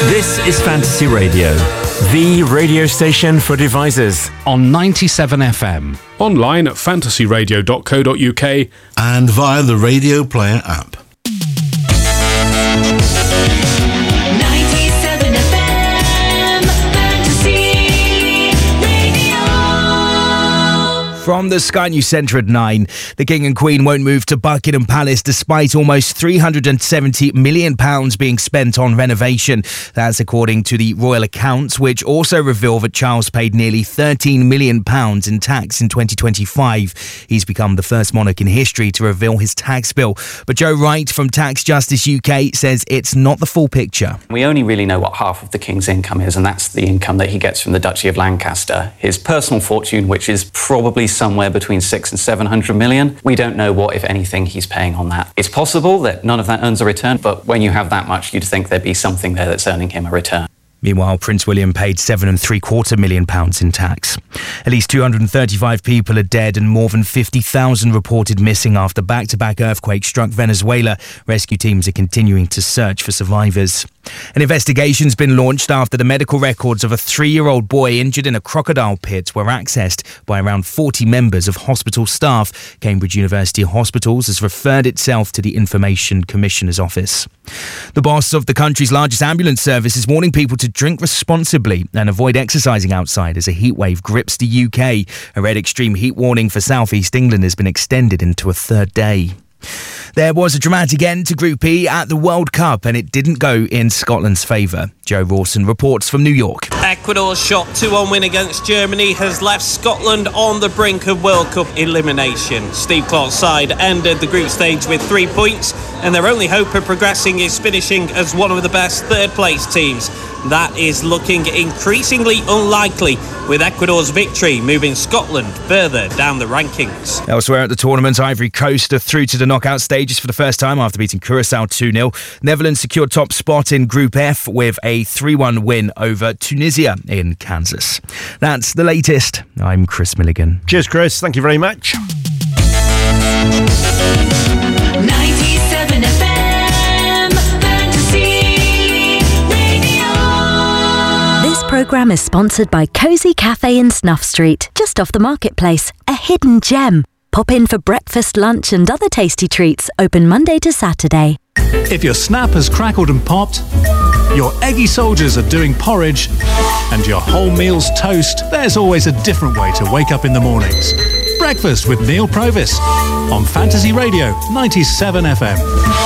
This is Fantasy Radio, the radio station for devices. On 97 FM. Online at fantasyradio.co.uk. And via the Radio Player app. 97 FM, Fantasy Radio. From the Sky News Centre at 9, the King and Queen won't move to Buckingham Palace despite almost £370 million being spent on renovation. That's according to the royal accounts, which also reveal that Charles paid nearly £13 million in tax in 2025. He's become the first monarch in history to reveal his tax bill. But Joe Wright from Tax Justice UK says it's not the full picture. We only really know what half of the King's income is, and that's the income that he gets from the Duchy of Lancaster. His personal fortune, which is probably somewhere between 600 and 700 million. We don't know what, if anything, he's paying on that. It's possible that none of that earns a return, but when you have that much, you'd think there'd be something there that's earning him a return. Meanwhile, Prince William paid £7.75 million in tax. At least 235 people are dead and more than 50,000 reported missing after back-to-back earthquakes struck Venezuela. Rescue teams are continuing to search for survivors. An investigation's been launched after the medical records of a 3-year-old boy injured in a crocodile pit were accessed by around 40 members of hospital staff. Cambridge University Hospitals has referred itself to the Information Commissioner's Office. The boss of the country's largest ambulance service is warning people to drink responsibly and avoid exercising outside as a heatwave grips the UK. A red extreme heat warning for South East England has been extended into a third day. There was a dramatic end to Group E at the World Cup and it didn't go in Scotland's favour. Joe Rawson reports from New York. Ecuador's shot 2-1 win against Germany has left Scotland on the brink of World Cup elimination. Steve Clarke's side ended the group stage with 3 points and their only hope of progressing is finishing as one of the best third-place teams. That is looking increasingly unlikely, with Ecuador's victory moving Scotland further down the rankings. Elsewhere at the tournament, Ivory Coast are through to the knockout stages for the first time after beating Curaçao 2-0. Netherlands secured top spot in Group F with a 3-1 win over Tunisia in Kansas. That's the latest. I'm Chris Milligan. Cheers, Chris. Thank you very much. 97 FM, Fantasy Radio. This programme is sponsored by Cosy Cafe in Snuff Street, just off the marketplace, a hidden gem. Pop in for breakfast, lunch and other tasty treats, open Monday to Saturday. If your snap has crackled and popped, your eggy soldiers are doing porridge, and your whole meal's toast, there's always a different way to wake up in the mornings. Breakfast with Neil Provis on Fantasy Radio 97 FM.